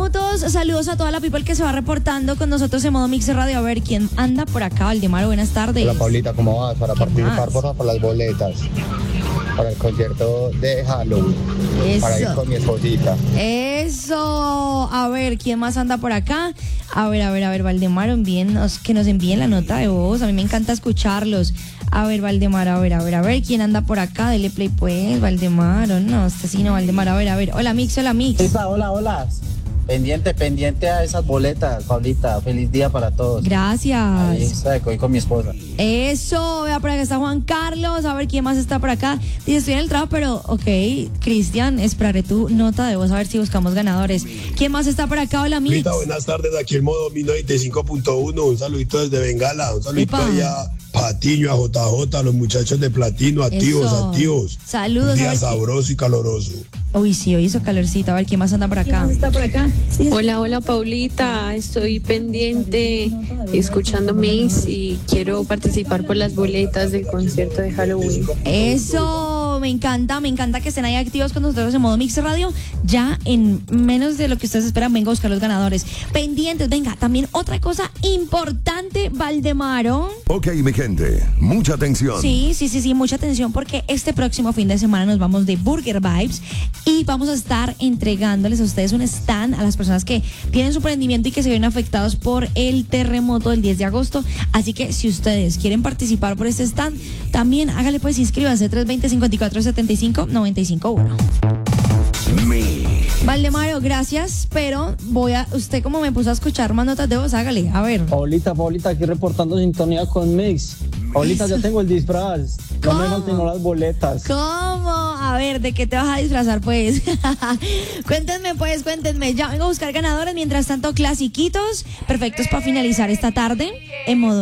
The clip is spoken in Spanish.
minutos. Saludos a toda la people que se va reportando con nosotros en Modo Mix Radio. A ver, ¿quién anda por acá? Valdemaro, buenas tardes. Hola, Paulita, ¿cómo vas? Para participar, por las boletas para el concierto de Halloween. Eso. Para ir con mi esposita. Eso. A ver, ¿quién más anda por acá? A ver, Valdemaro, que nos envíen la nota de voz. A mí me encanta escucharlos. A ver, Valdemaro, a ver, ¿quién anda por acá? Dele play, pues, Valdemaro. No, este sí no, Valdemaro. A ver. Hola, Mix. Hola. Pendiente a esas boletas, Paulita. Feliz día para todos. Gracias. Ahí está, voy con mi esposa. Eso, vea, por acá está Juan Carlos. A ver, ¿quién más está por acá? Dice, estoy en el trabajo, pero, ok, Cristian, esperaré tu nota de voz a ver si buscamos ganadores. ¿Quién más está por acá? Hola, Mix. Rita, buenas tardes, aquí el Modo 95.1. Un saludito desde Bengala. Un saludito allá a Patiño, a JJ, a los muchachos de Platino, activos. Saludos. Un día sabroso y caloroso. Uy, sí, hoy hizo calorcito. A ver, ¿quién más anda por acá? Sí. Hola, Paulita. Estoy pendiente, escuchando Mix y quiero participar por las boletas del concierto de Halloween. Eso, me encanta que estén ahí activos con nosotros en Modo Mix Radio. Ya en menos de lo que ustedes esperan, venga a buscar los ganadores. Pendientes, venga, también otra cosa importante, Valdemaro. Ok, mi gente, mucha atención. Sí, mucha atención porque este próximo fin de semana nos vamos de Burger Vibes y vamos a estar entregándoles a ustedes un stand a las personas que tienen su emprendimiento y que se ven afectados por el terremoto del 10 de agosto. Así que si ustedes quieren participar por este stand, también hágale pues, inscríbanse 320-5475-951. Valdemaro, gracias, pero usted como me puso a escuchar más notas de voz, hágale, a ver. Paulita, aquí reportando sintonía con Mix. Paulita, ya tengo el disfraz. No me falten las boletas. ¿Cómo? A ver, ¿de qué te vas a disfrazar, pues? Cuéntenme. Ya vengo a buscar ganadores. Mientras tanto, clasiquitos perfectos para finalizar esta tarde en Modo